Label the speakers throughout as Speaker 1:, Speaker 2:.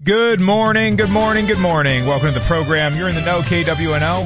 Speaker 1: Good morning, good morning, good morning. Welcome to the program. You're in the know, KWNO.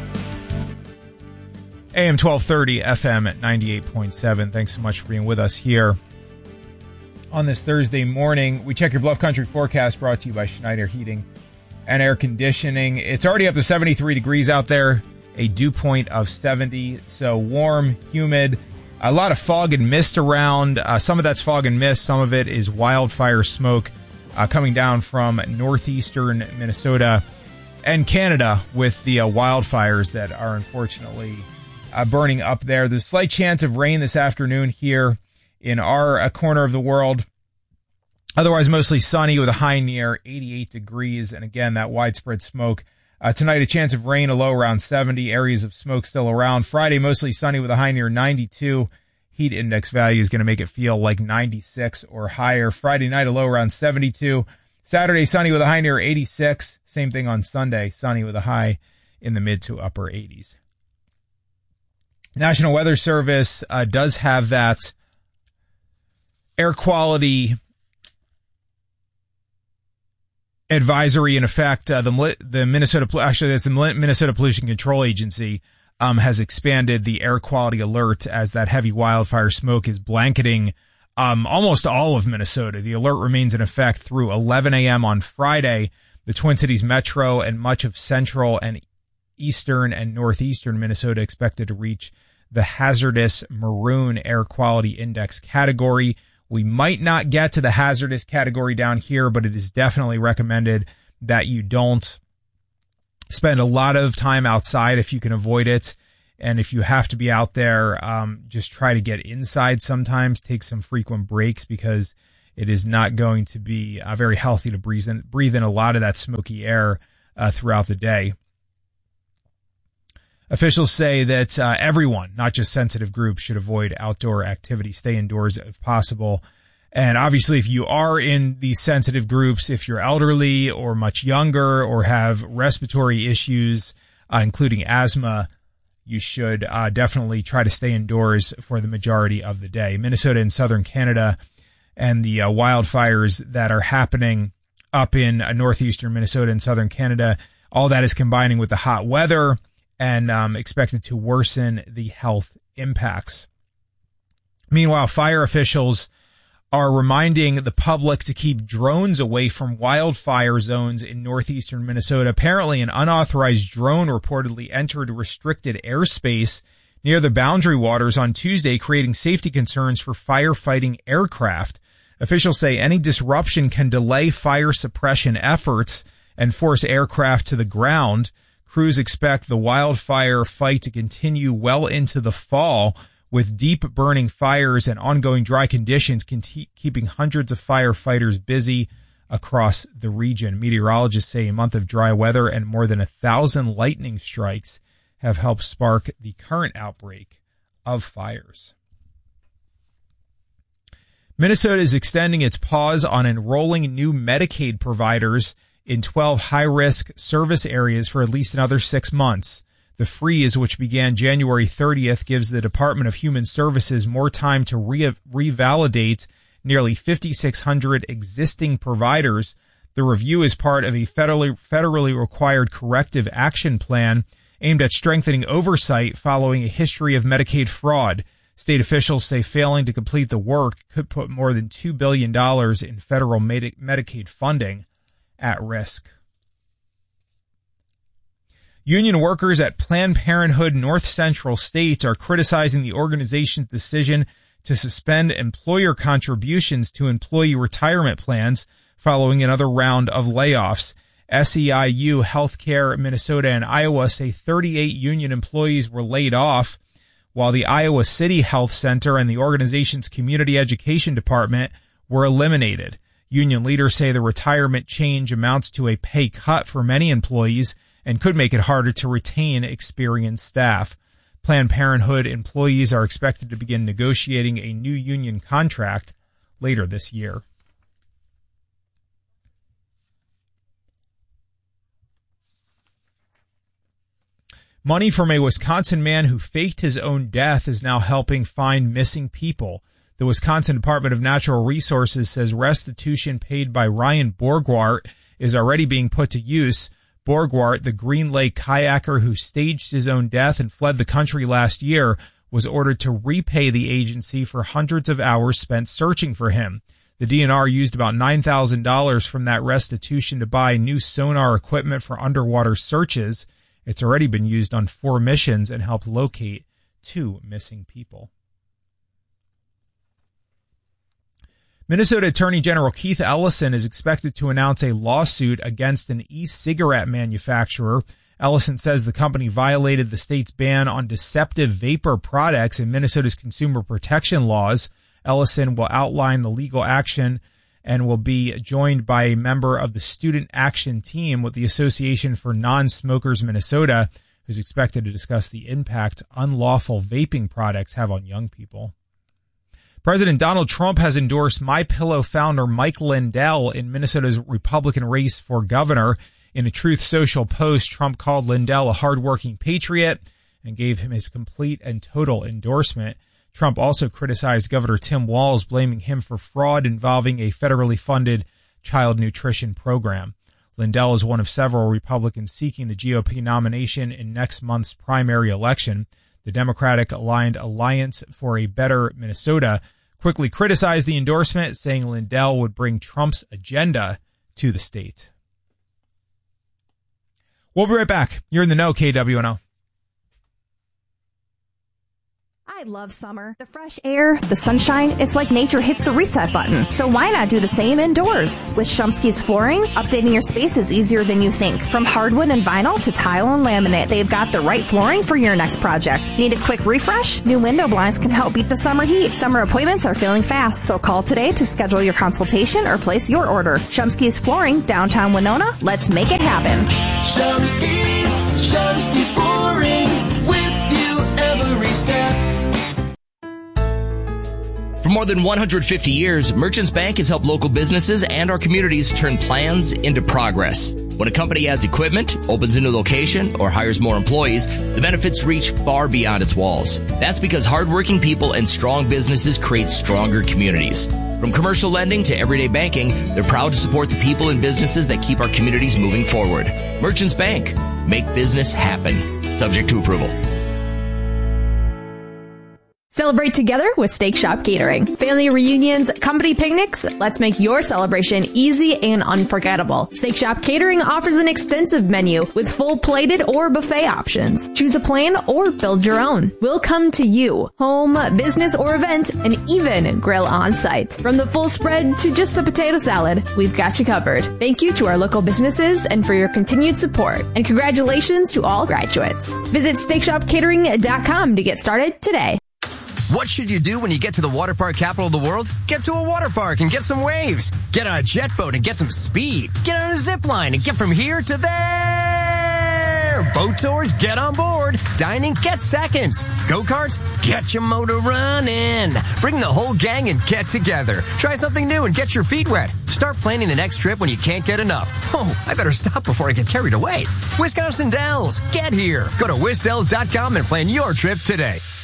Speaker 1: AM 1230, FM at 98.7. Thanks so much for being with us here on this Thursday morning. We check your Bluff Country forecast brought to you by Schneider Heating and Air Conditioning. It's already up to 73 degrees out there, a dew point of 70. So warm, humid, a lot of fog and mist around. Some of that's fog and mist. Some of it is wildfire smoke coming down from northeastern Minnesota and Canada with the wildfires that are unfortunately burning up there. There's a slight chance of rain this afternoon here in our corner of the world. Otherwise, mostly sunny with a high near 88 degrees. And again, that widespread smoke. Tonight, a chance of rain, a low around 70. Areas of smoke still around. Friday, mostly sunny with a high near 92. Heat index value is going to make it feel like 96 or higher. Friday night, a low around 72. Saturday, sunny with a high near 86. Same thing on Sunday, sunny with a high in the mid to upper 80s. National Weather Service does have that air quality advisory in effect. The Minnesota Pollution Control Agency has expanded the air quality alert as that heavy wildfire smoke is blanketing almost all of Minnesota. The alert remains in effect through 11 a.m. on Friday. The Twin Cities Metro and much of central and eastern and northeastern Minnesota expected to reach the hazardous maroon air quality index category. We might not get to the hazardous category down here, but it is definitely recommended that you don't spend a lot of time outside if you can avoid it. And if you have to be out there, just try to get inside sometimes. Take some frequent breaks because it is not going to be very healthy to breathe in a lot of that smoky air throughout the day. Officials say that everyone, not just sensitive groups, should avoid outdoor activity, stay indoors if possible. And obviously, if you are in these sensitive groups, if you're elderly or much younger or have respiratory issues, including asthma, you should definitely try to stay indoors for the majority of the day. Minnesota and southern Canada and the wildfires that are happening up in northeastern Minnesota and southern Canada, all that is combining with the hot weather and expected to worsen the health impacts. Meanwhile, fire officials are reminding the public to keep drones away from wildfire zones in northeastern Minnesota. Apparently, an unauthorized drone reportedly entered restricted airspace near the Boundary Waters on Tuesday, creating safety concerns for firefighting aircraft. Officials say any disruption can delay fire suppression efforts and force aircraft to the ground. Crews expect the wildfire fight to continue well into the fall, with deep burning fires and ongoing dry conditions keeping hundreds of firefighters busy across the region. Meteorologists say a month of dry weather and more than 1,000 lightning strikes have helped spark the current outbreak of fires. Minnesota is extending its pause on enrolling new Medicaid providers in 12 high-risk service areas for at least another 6 months. The freeze, which began January 30th, gives the Department of Human Services more time to revalidate nearly 5,600 existing providers. The review is part of a federally required corrective action plan aimed at strengthening oversight following a history of Medicaid fraud. State officials say failing to complete the work could put more than $2 billion in federal Medicaid funding at risk. Union workers at Planned Parenthood North Central states are criticizing the organization's decision to suspend employer contributions to employee retirement plans following another round of layoffs. SEIU, Healthcare Minnesota, and Iowa say 38 union employees were laid off, while the Iowa City Health Center and the organization's community education department were eliminated. Union leaders say the retirement change amounts to a pay cut for many employees and could make it harder to retain experienced staff. Planned Parenthood employees are expected to begin negotiating a new union contract later this year. Money from a Wisconsin man who faked his own death is now helping find missing people. The Wisconsin Department of Natural Resources says restitution paid by Ryan Borgwart is already being put to use. Borgwart, the Green Lake kayaker who staged his own death and fled the country last year, was ordered to repay the agency for hundreds of hours spent searching for him. The DNR used about $9,000 from that restitution to buy new sonar equipment for underwater searches. It's already been used on 4 missions and helped locate 2 missing people. Minnesota Attorney General Keith Ellison is expected to announce a lawsuit against an e-cigarette manufacturer. Ellison says the company violated the state's ban on deceptive vapor products and Minnesota's consumer protection laws. Ellison will outline the legal action and will be joined by a member of the student action team with the Association for Non-Smokers Minnesota, who's expected to discuss the impact unlawful vaping products have on young people. President Donald Trump has endorsed MyPillow founder Mike Lindell in Minnesota's Republican race for governor. In a Truth Social post, Trump called Lindell a hardworking patriot and gave him his complete and total endorsement. Trump also criticized Governor Tim Walz, blaming him for fraud involving a federally funded child nutrition program. Lindell is one of several Republicans seeking the GOP nomination in next month's primary election. The Democratic-aligned Alliance for a Better Minnesota quickly criticized the endorsement, saying Lindell would bring Trump's agenda to the state. We'll be right back. You're in the know, KWNO.
Speaker 2: I love summer. The fresh air, the sunshine, it's like nature hits the reset button. So why not do the same indoors? With Shumsky's Flooring, updating your space is easier than you think. From hardwood and vinyl to tile and laminate, they've got the right flooring for your next project. Need a quick refresh? New window blinds can help beat the summer heat. Summer appointments are filling fast, so call today to schedule your consultation or place your order. Shumsky's Flooring, downtown Winona. Let's make it happen.
Speaker 3: Shumsky's Flooring, with you every step.
Speaker 4: For more than 150 years, Merchants Bank has helped local businesses and our communities turn plans into progress. When a company adds equipment, opens a new location, or hires more employees, the benefits reach far beyond its walls. That's because hardworking people and strong businesses create stronger communities. From commercial lending to everyday banking, they're proud to support the people and businesses that keep our communities moving forward. Merchants Bank. Make business happen. Subject to approval.
Speaker 5: Celebrate together with Steak Shop Catering. Family reunions, company picnics, let's make your celebration easy and unforgettable. Steak Shop Catering offers an extensive menu with full plated or buffet options. Choose a plan or build your own. We'll come to you, home, business, or event, and even grill on site. From the full spread to just the potato salad, we've got you covered. Thank you to our local businesses and for your continued support. And congratulations to all graduates. Visit SteakShopCatering.com to get started today.
Speaker 6: What should you do when you get to the water park capital of the world? Get to a water park and get some waves. Get on a jet boat and get some speed. Get on a zip line and get from here to there. Boat tours, get on board. Dining, get seconds. Go-karts, get your motor running. Bring the whole gang and get together. Try something new and get your feet wet. Start planning the next trip when you can't get enough. Oh, I better stop before I get carried away. Wisconsin Dells, get here. Go to wisdells.com and plan your trip today.